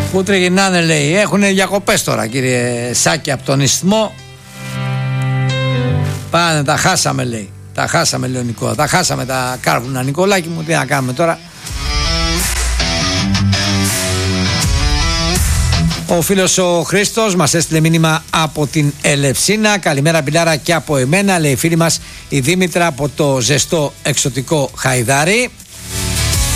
Πού τριγυρνάνε, λέει. Έχουν διακοπές τώρα, κύριε Σάκη, από τον Ισθμό. Πάνε, τα χάσαμε, λέει. Τα χάσαμε, λέει ο Νικόλα. Τα χάσαμε τα κάρβουνα, Νικολάκη μου. Τι να κάνουμε τώρα. Ο φίλος ο Χρήστος μας έστειλε μήνυμα από την Ελευσίνα. Καλημέρα, Πιλάρα, και από εμένα, λέει η φίλη μας η Δήμητρα από το ζεστό εξωτικό Χαϊδάρι.